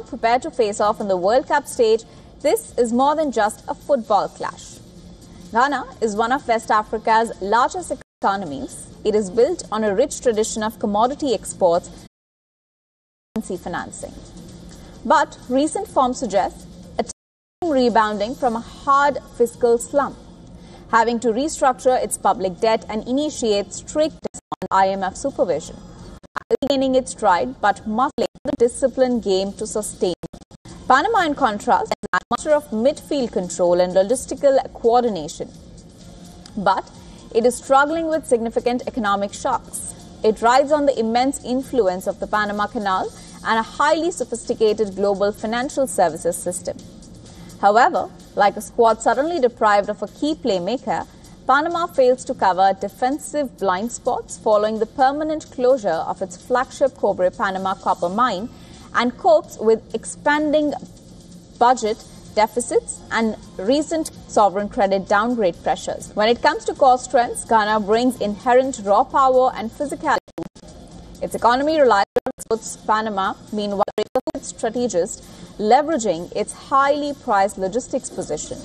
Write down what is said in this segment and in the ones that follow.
prepare to face off on the World Cup stage, this is more than just a football clash. Ghana is one of West Africa's largest economies. It is built on a rich tradition of commodity exports and currency financing. But recent form suggests a rebounding from a hard fiscal slump, having to restructure its public debt and initiate strict IMF supervision, regaining its stride but muscling the disciplined game to sustain. Panama, in contrast, is a master of midfield control and logistical coordination, but it is struggling with significant economic shocks. It rides on the immense influence of the Panama Canal and a highly sophisticated global financial services system. However, like a squad suddenly deprived of a key playmaker, Panama fails to cover defensive blind spots following the permanent closure of its flagship Cobre Panama copper mine and copes with expanding budget deficits and recent sovereign credit downgrade pressures. When it comes to core strengths, Ghana brings inherent raw power and physicality. Its economy relies on exports. Panama, meanwhile, its strategist, leveraging its highly priced logistics position.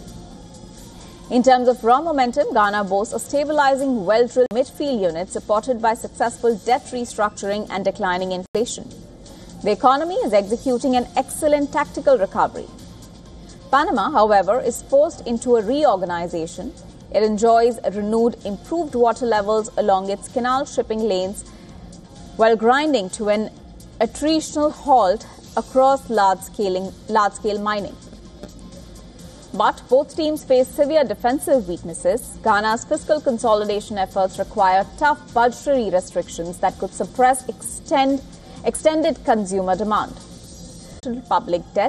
In terms of raw momentum, Ghana boasts a stabilizing, well-drilled midfield unit supported by successful debt restructuring and declining inflation. The economy is executing an excellent tactical recovery. Panama, however, is forced into a reorganization. It enjoys renewed improved water levels along its canal shipping lanes while grinding to an attritional halt across large-scale mining. But both teams face severe defensive weaknesses. Ghana's fiscal consolidation efforts require tough budgetary restrictions that could suppress extended consumer demand. Public debt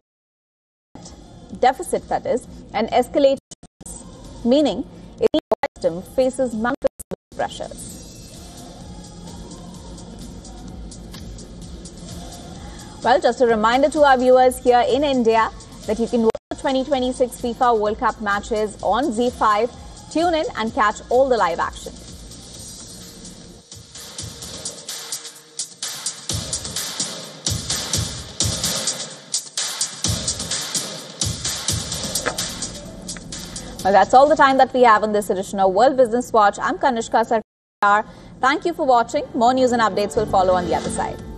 deficit, that is, and escalating, meaning its system faces massive pressures. Well, just a reminder to our viewers here in India that you can watch the 2026 FIFA World Cup matches on ZEE5. Tune in and catch all the live action. Well, that's all the time that we have on this edition of World Business Watch. I'm Kanishka Sarkar. Thank you for watching. More news and updates will follow on the other side.